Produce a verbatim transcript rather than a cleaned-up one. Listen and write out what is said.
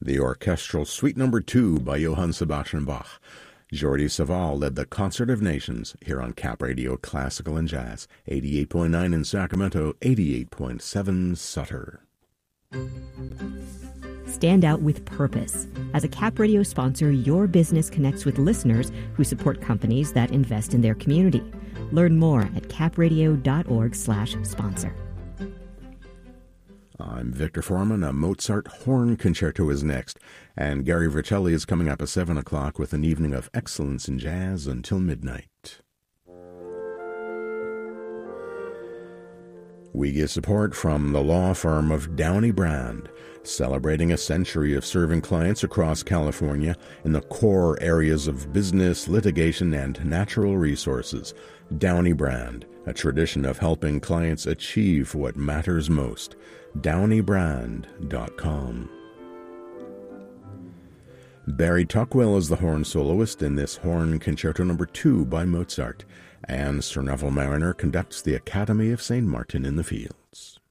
the Orchestral Suite Number two by Johann Sebastian Bach. Jordi Savall led the Concert of Nations here on Cap Radio Classical and Jazz, eighty-eight point nine in Sacramento, eighty-eight point seven Sutter. Stand out with purpose. As a Cap Radio sponsor, your business connects with listeners who support companies that invest in their community. Learn more at capradio.org slash sponsor. I'm Victor Foreman. A Mozart Horn Concerto is next, and Gary Vercelli is coming up at seven o'clock with an evening of excellence in jazz until midnight. We get support from the law firm of Downey Brand, celebrating a century of serving clients across California in the core areas of business, litigation, and natural resources. Downey Brand, a tradition of helping clients achieve what matters most. downey brand dot com. Barry Tuckwell is the horn soloist in this Horn Concerto Number two by Mozart, and Sir Neville Mariner conducts the Academy of Saint Martin in the Fields.